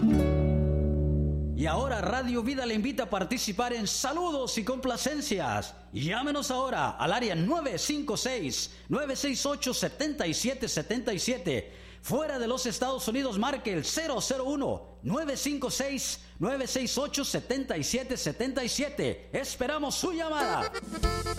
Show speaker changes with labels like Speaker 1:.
Speaker 1: Y ahora Radio Vida le invita a participar en saludos y complacencias. Llámenos ahora al área 956-968-7777. Fuera de los Estados Unidos, marque el 001-956-968-7777. Esperamos su llamada.